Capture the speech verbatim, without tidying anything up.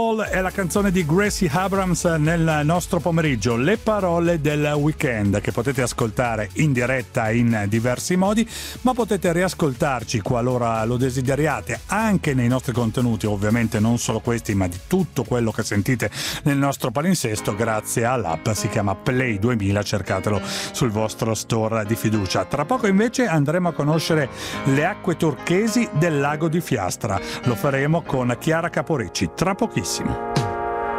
Wall è la canzone di Gracie Abrams nel nostro pomeriggio, le parole del weekend, che potete ascoltare in diretta in diversi modi, ma potete riascoltarci qualora lo desideriate anche nei nostri contenuti, ovviamente non solo questi ma di tutto quello che sentite nel nostro palinsesto grazie all'app, si chiama Play duemila, cercatelo sul vostro store di fiducia. Tra poco invece andremo a conoscere le acque turchesi del lago di Fiastra, lo faremo con Chiara Caporicci tra pochissimo.